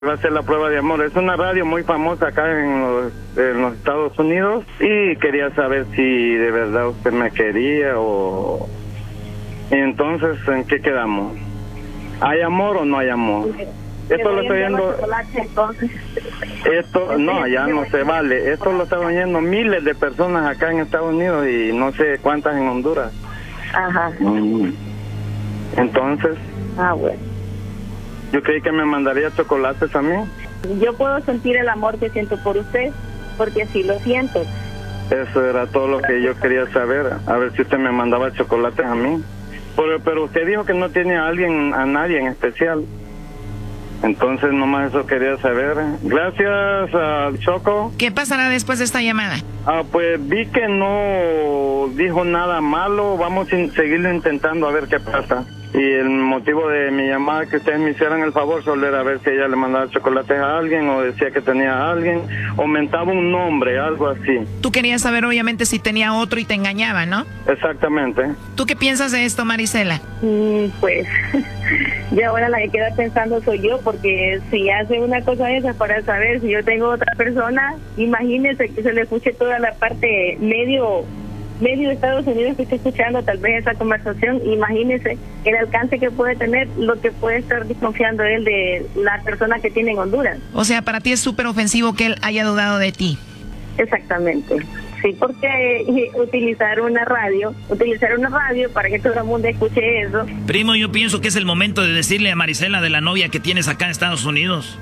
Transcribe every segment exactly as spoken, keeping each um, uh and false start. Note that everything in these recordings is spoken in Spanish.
Va a ser la prueba de amor. Es una radio muy famosa acá en los, en los Estados Unidos y quería saber si de verdad usted me quería o... Y entonces, ¿en qué quedamos? ¿Hay amor o no hay amor? Esto lo estoy viendo... Esto, no, ya no se vale. Esto lo están oyendo miles de personas acá en Estados Unidos y no sé cuántas en Honduras. Ajá. Entonces... Ah, bueno. Yo creí que me mandaría chocolates a mí. Yo puedo sentir el amor que siento por usted, porque así lo siento. Eso era todo lo que yo quería saber, a ver si usted me mandaba chocolates a mí. Pero, pero usted dijo que no tiene a alguien, a nadie en especial. Entonces nomás eso quería saber. Gracias al Choco. ¿Qué pasará después de esta llamada? Ah, pues vi que no dijo nada malo. Vamos a seguirlo intentando a ver qué pasa. Y el motivo de mi llamada, que ustedes me hicieran el favor, solo era a ver si ella le mandaba chocolates a alguien o decía que tenía a alguien, o mentaba un nombre, algo así. Tú querías saber obviamente si tenía otro y te engañaba, ¿no? Exactamente. ¿Tú qué piensas de esto, Marisela? Mm, pues, ya ahora la que queda pensando soy yo, porque si hace una cosa de esas para saber si yo tengo otra persona, imagínese que se le escuche toda la parte medio... medio de Estados Unidos que esté escuchando tal vez esa conversación. Imagínese el alcance que puede tener, lo que puede estar desconfiando él de la persona que tiene en Honduras. O sea, para ti es súper ofensivo que él haya dudado de ti. Exactamente. Sí, porque eh, utilizar una radio, utilizar una radio para que todo el mundo escuche eso. Primo, yo pienso que es el momento de decirle a Marisela de la novia que tienes acá en Estados Unidos.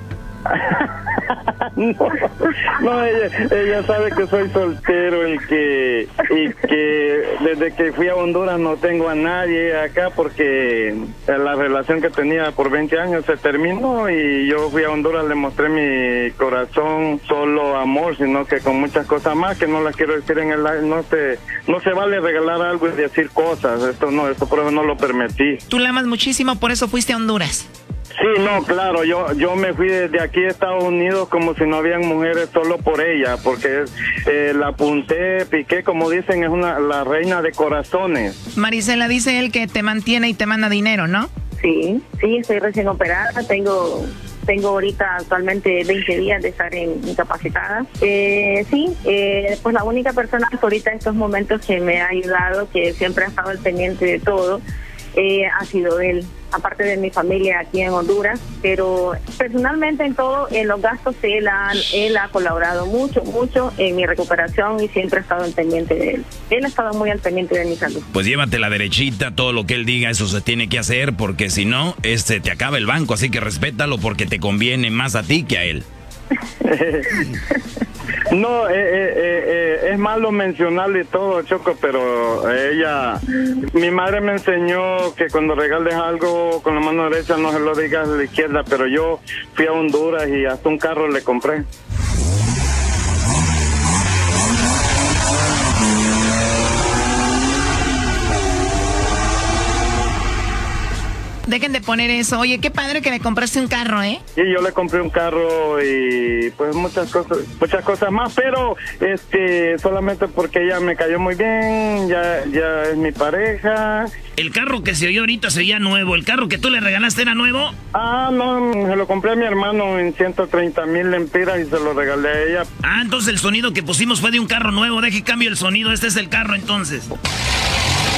no, no ella, ella sabe que soy soltero y que y que desde que fui a Honduras no tengo a nadie acá porque la relación que tenía por veinte años se terminó y yo fui a Honduras, le mostré mi corazón, solo amor, sino que con muchas cosas más que no las quiero decir en el live. No se, no se vale regalar algo y decir cosas, esto no, esto por eso no lo permití. Tú la amas muchísimo, por eso fuiste a Honduras. Sí, no, claro, yo yo me fui desde aquí a Estados Unidos como si no habían mujeres solo por ella, porque eh, la apunté, piqué, como dicen, es una la reina de corazones. Marisela, dice él que te mantiene y te manda dinero, ¿no? Sí, sí, estoy recién operada, tengo tengo ahorita actualmente veinte días de estar en, incapacitada. Eh, sí, eh, pues la única persona que ahorita en estos momentos que me ha ayudado, que siempre ha estado al pendiente de todo, eh, ha sido él. Aparte de mi familia aquí en Honduras, pero personalmente en todo, en los gastos, él ha, él ha colaborado mucho, mucho en mi recuperación y siempre ha estado al pendiente de él. Él ha estado muy al pendiente de mi salud. Pues llévate la derechita, todo lo que él diga, eso se tiene que hacer, porque si no, este te acaba el banco, así que respétalo porque te conviene más a ti que a él. No, eh, eh, eh, es malo mencionarle todo, Choco, pero ella, mi madre me enseñó que cuando regales algo con la mano derecha no se lo digas a la izquierda, pero yo fui a Honduras y hasta un carro le compré. Dejen de poner eso. Oye, qué padre que le compraste un carro, ¿eh? Sí, yo le compré un carro y pues muchas cosas, muchas cosas más, pero este solamente porque ella me cayó muy bien, ya, ya es mi pareja. El carro que se oyó ahorita se oía nuevo. ¿El carro que tú le regalaste era nuevo? Ah, no, se lo compré a mi hermano en ciento treinta mil lempiras y se lo regalé a ella. Ah, entonces el sonido que pusimos fue de un carro nuevo. Deje cambio el sonido, este es el carro entonces.